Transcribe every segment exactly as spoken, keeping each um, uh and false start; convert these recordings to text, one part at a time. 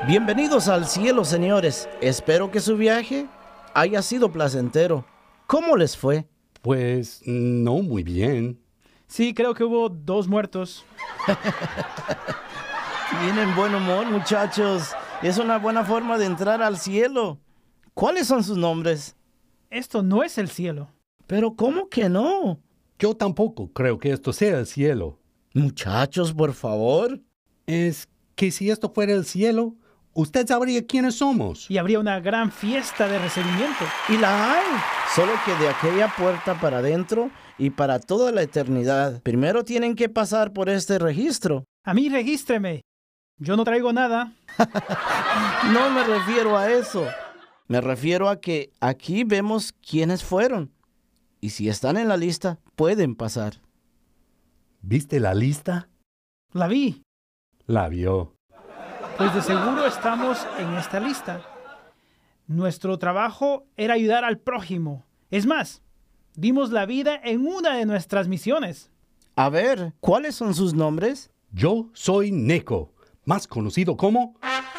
Bienvenidos al cielo, señores. Espero que su viaje haya sido placentero. ¿Cómo les fue? Pues no muy bien. Sí, creo que hubo dos muertos. Tienen buen humor, muchachos. Es una buena forma de entrar al cielo. ¿Cuáles son sus nombres? Esto no es el cielo. Pero ¿cómo que no? Yo tampoco creo que esto sea el cielo. Muchachos, por favor. Es que si esto fuera el cielo, usted sabría quiénes somos. Y habría una gran fiesta de recibimiento. Y la hay. Solo que de aquella puerta para adentro y para toda la eternidad, primero tienen que pasar por este registro. A mí regístreme. Yo no traigo nada. No me refiero a eso. Me refiero a que aquí vemos quiénes fueron. Y si están en la lista, pueden pasar. ¿Viste la lista? La vi. La vio. Pues de seguro estamos en esta lista. Nuestro trabajo era ayudar al prójimo. Es más, dimos la vida en una de nuestras misiones. A ver, ¿cuáles son sus nombres? Yo soy Neko, más conocido como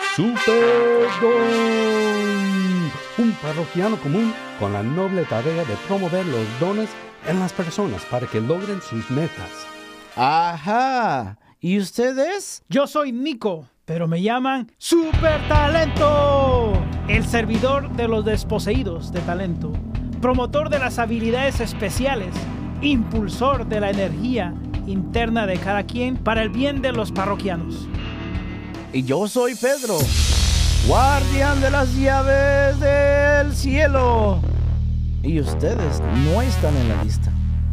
Superdon, un parroquiano común con la noble tarea de promover los dones en las personas para que logren sus metas. Ajá. ¿Y ustedes? Yo soy Nico, pero me llaman Super Talento, el servidor de los desposeídos de talento, promotor de las habilidades especiales, impulsor de la energía interna de cada quien para el bien de los parroquianos. Y yo soy Pedro, guardián de las llaves del cielo. Y ustedes no están en la lista.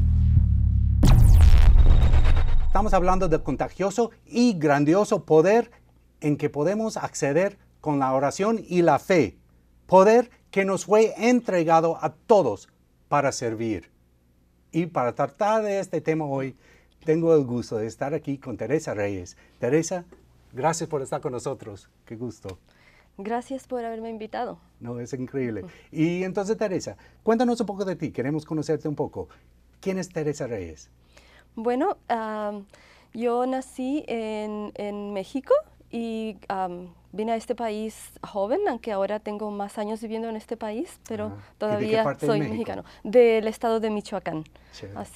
Estamos hablando del contagioso y grandioso poder en que podemos acceder con la oración y la fe. Poder que nos fue entregado a todos para servir. Y para tratar de este tema hoy, tengo el gusto de estar aquí con Teresa Reyes. Teresa, gracias por estar con nosotros. Qué gusto. Gracias por haberme invitado. No, es increíble. Y entonces, Teresa, cuéntanos un poco de ti. Queremos conocerte un poco. ¿Quién es Teresa Reyes? Bueno, um, yo nací en, en México y um, vine a este país joven, aunque ahora tengo más años viviendo en este país, pero Ah, ¿y de qué todavía parte de soy México? mexicano. Del estado de Michoacán. Chévere. Así